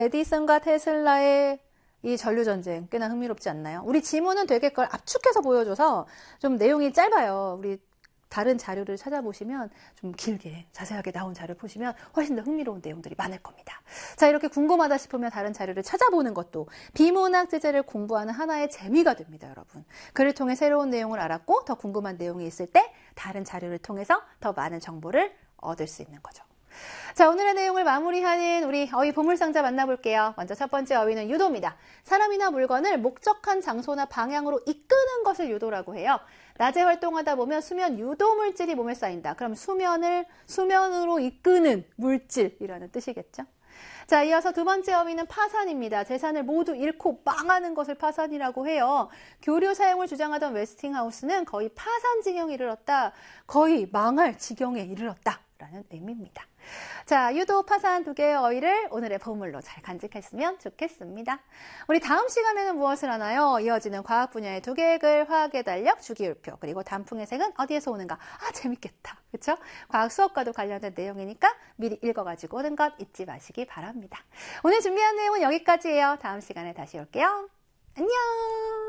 에디슨과 테슬라의 이 전류전쟁 꽤나 흥미롭지 않나요? 우리 지문은 되게 그걸 압축해서 보여줘서 좀 내용이 짧아요. 우리 다른 자료를 찾아보시면 좀 길게 자세하게 나온 자료를 보시면 훨씬 더 흥미로운 내용들이 많을 겁니다. 자, 이렇게 궁금하다 싶으면 다른 자료를 찾아보는 것도 비문학 제재를 공부하는 하나의 재미가 됩니다, 여러분. 글을 통해 새로운 내용을 알았고 더 궁금한 내용이 있을 때 다른 자료를 통해서 더 많은 정보를 얻을 수 있는 거죠. 자, 오늘의 내용을 마무리하는 우리 어휘 보물상자 만나볼게요. 먼저 첫 번째 어휘는 유도입니다. 사람이나 물건을 목적한 장소나 방향으로 이끄는 것을 유도라고 해요. 낮에 활동하다 보면 수면 유도 물질이 몸에 쌓인다. 그럼 수면으로 이끄는 물질이라는 뜻이겠죠. 자, 이어서 두 번째 어휘는 파산입니다. 재산을 모두 잃고 망하는 것을 파산이라고 해요. 교류 사용을 주장하던 웨스팅하우스는 거의 파산 지경에 이르렀다. 거의 망할 지경에 이르렀다. 라는 의미입니다. 자, 유도, 파산 두 개의 어휘를 오늘의 보물로 잘 간직했으면 좋겠습니다. 우리 다음 시간에는 무엇을 하나요? 이어지는 과학 분야의 두 개의 글, 화학의 달력, 주기율표, 그리고 단풍의 색은 어디에서 오는가? 아, 재밌겠다. 그렇죠? 과학 수업과도 관련된 내용이니까 미리 읽어가지고 오는 것 잊지 마시기 바랍니다. 오늘 준비한 내용은 여기까지예요. 다음 시간에 다시 올게요. 안녕!